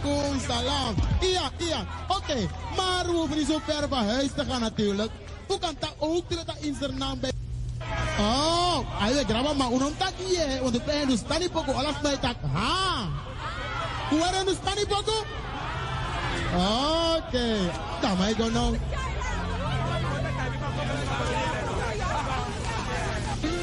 alaikum salam. Ja. Oké, maar we hoeven niet zo ver van huis te gaan natuurlijk. Hoe kan dat ook dat in zijn naam bij... Oh, ayo graba maar unom tak hier, want ik ben dus tani poko alles mij tak. Ha. Hoe waren dus tani poko? Oké, dan maar ik nou.